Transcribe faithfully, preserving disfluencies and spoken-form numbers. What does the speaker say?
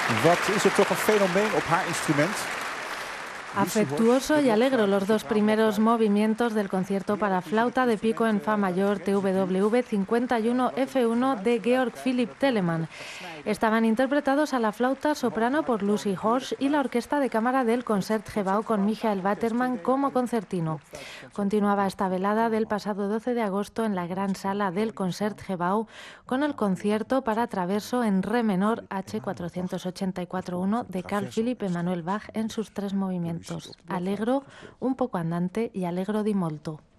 Wat is er toch een fenomeen op haar instrument? Afectuoso y alegro los dos primeros movimientos del concierto para flauta de pico en fa mayor T W V cincuenta y uno F uno de Georg Philipp Telemann. Estaban interpretados a la flauta soprano por Lucy Horsch y la orquesta de cámara del Concertgebouw con Michael Waterman como concertino. Continuaba esta velada del pasado doce de agosto en la gran sala del Concertgebouw con el concierto para traverso en re menor H cuatrocientos ochenta y cuatro uno de Carl Philipp Emanuel Bach en sus tres movimientos: Allegro, un poco andante y Allegro di molto.